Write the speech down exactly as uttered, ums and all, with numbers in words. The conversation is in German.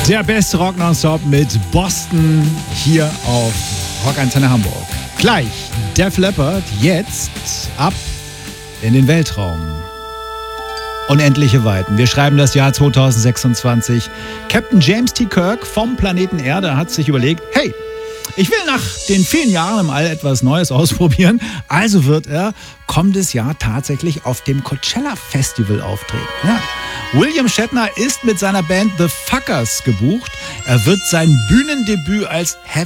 Der beste Rock nonstop mit Boston hier auf Rockantenne Hamburg. Gleich Def Leppard, jetzt ab in den Weltraum. Unendliche Weiten. Wir schreiben das Jahr zweitausendsechsundzwanzig. Captain James T. Kirk vom Planeten Erde hat sich überlegt, hey, ich will nach den vielen Jahren im All etwas Neues ausprobieren. Also wird er kommendes Jahr tatsächlich auf dem Coachella Festival auftreten. Ja. William Shatner ist mit seiner Band The Fuckers gebucht. Er wird sein Bühnendebüt als Heavy